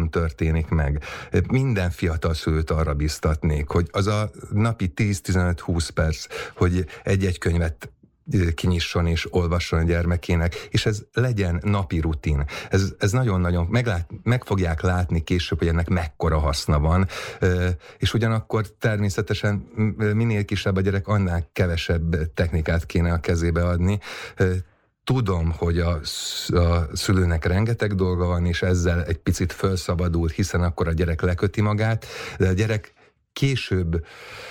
módon történik meg. Minden fiatal szülőt arra biztatnék, hogy az a napi 10-15-20 perc, hogy egy-egy könyvet kinyisson és olvasson a gyermekének, és ez legyen napi rutin. Ez nagyon-nagyon, meg fogják látni később, hogy ennek mekkora haszna van, és ugyanakkor természetesen minél kisebb a gyerek, annál kevesebb technikát kéne a kezébe adni. Tudom, hogy a szülőnek rengeteg dolga van, és ezzel egy picit felszabadul, hiszen akkor a gyerek leköti magát, de a gyerek később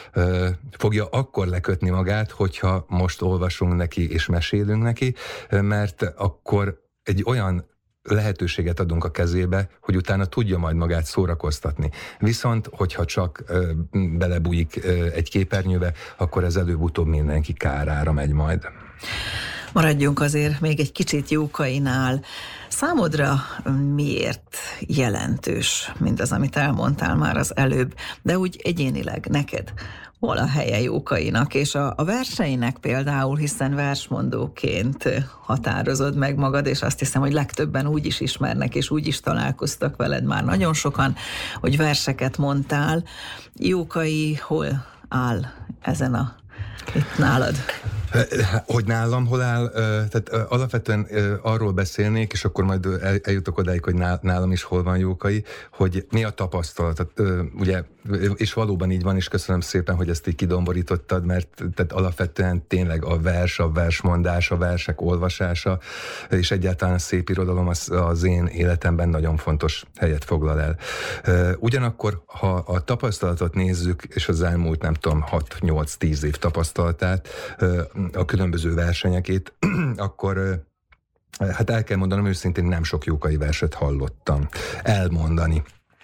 fogja akkor lekötni magát, hogyha most olvasunk neki és mesélünk neki, mert akkor egy olyan lehetőséget adunk a kezébe, hogy utána tudja majd magát szórakoztatni. Viszont, hogyha csak belebújik egy képernyőbe, akkor ez előbb-utóbb mindenki kárára megy majd. Maradjunk azért még egy kicsit Jókainál. Számodra miért jelentős mindaz, amit elmondtál már az előbb, de úgy egyénileg neked hol a helye Jókainak, és a verseinek például, hiszen versmondóként határozod meg magad, és azt hiszem, hogy legtöbben úgy is ismernek, és úgy is találkoztak veled már nagyon sokan, hogy verseket mondtál. Jókai hol áll ezen itt nálad? Hogy nálam hol áll, tehát alapvetően arról beszélnék, és akkor majd eljutok odáig, hogy nálam is hol van Jókai, hogy mi a tapasztalat. Ugye, és valóban így van, és köszönöm szépen, hogy ezt így kidomborítottad, mert tehát alapvetően tényleg a versmondás, a versek olvasása, és egyáltalán a szép irodalom az én életemben nagyon fontos helyet foglal el. Ugyanakkor, ha a tapasztalatot nézzük, és az elmúlt, nem tudom, 6-8-10 év tapasztalatát, a különböző versenyekét, akkor hát el kell mondanom őszintén, nem sok Jókai verset hallottam elmondani.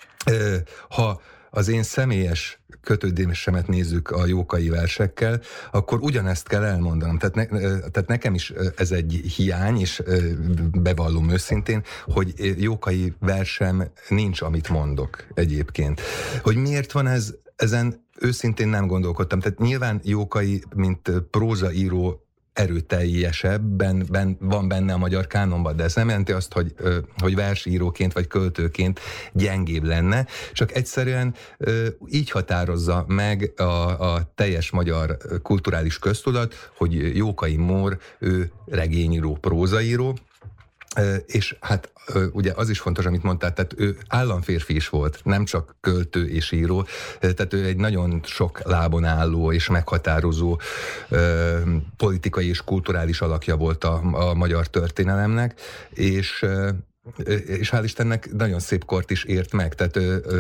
Ha az én személyes kötődésemet nézzük a Jókai versekkel, akkor ugyanezt kell elmondanom. Tehát nekem is ez egy hiány, és bevallom őszintén, hogy Jókai versem nincs, amit mondok egyébként. Hogy miért van ez? Ezen őszintén nem gondolkodtam. Tehát nyilván Jókai, mint prózaíró erőteljesebben van benne a magyar kánonban, de ez nem jelenti azt, hogy versíróként vagy költőként gyengébb lenne, csak egyszerűen így határozza meg a teljes magyar kulturális köztudat, hogy Jókai Mór, ő regényíró, prózaíró, és hát ugye az is fontos, amit mondtál, tehát ő államférfi is volt, nem csak költő és író, tehát ő egy nagyon sok lábon álló és meghatározó politikai és kulturális alakja volt a magyar történelemnek, és hál' Istennek nagyon szép kort is ért meg, tehát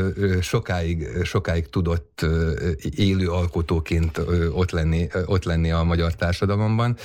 sokáig tudott élő alkotóként ott lenni a magyar társadalomban.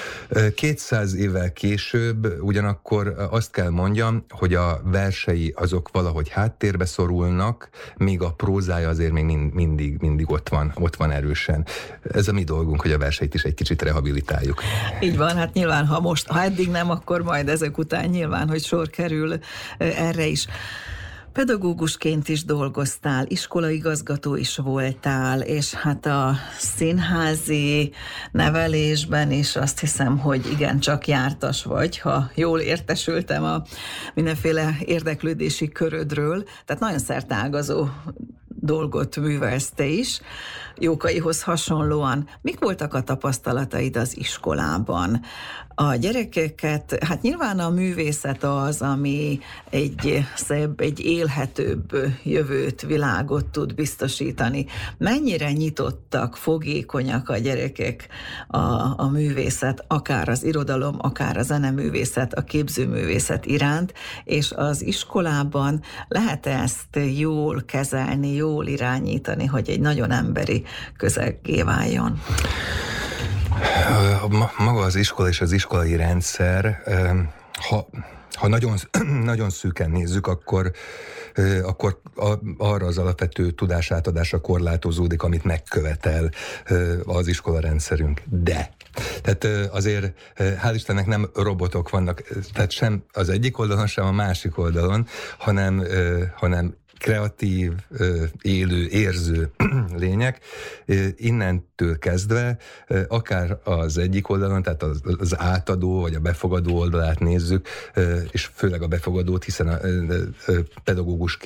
200 évvel később ugyanakkor azt kell mondjam, hogy a versei azok valahogy háttérbe szorulnak, míg a prózája azért még mindig ott van erősen. Ez a mi dolgunk, hogy a verseit is egy kicsit rehabilitáljuk. Így van, hát nyilván, ha eddig nem, akkor majd ezek után nyilván, hogy sor kerül erre is. Pedagógusként is dolgoztál, iskolaigazgató is voltál, és hát a színházi nevelésben is azt hiszem, hogy igencsak jártas vagy, ha jól értesültem a mindenféle érdeklődési körödről, tehát nagyon szerteágazó dolgot művelsz te is, Jókaihoz hasonlóan. Mik voltak a tapasztalataid az iskolában? A gyerekeket, hát nyilván a művészet az, ami egy szebb, egy élhetőbb jövőt, világot tud biztosítani. Mennyire nyitottak, fogékonyak a gyerekek a művészet, akár az irodalom, akár a zeneművészet, a képzőművészet iránt, és az iskolában lehet ezt jól kezelni, jól irányítani, hogy egy nagyon emberi közeggé váljon? Maga az iskola és az iskolai rendszer, ha nagyon, nagyon szűken nézzük, akkor arra az alapvető tudásátadásra korlátozódik, amit megkövetel az iskola rendszerünk. De tehát azért hál' Istennek nem robotok vannak, tehát sem az egyik oldalon, sem a másik oldalon, hanem kreatív, élő, érző lények. Innentől kezdve akár az egyik oldalon, tehát az átadó vagy a befogadó oldalát nézzük, és főleg a befogadót, hiszen a pedagógusként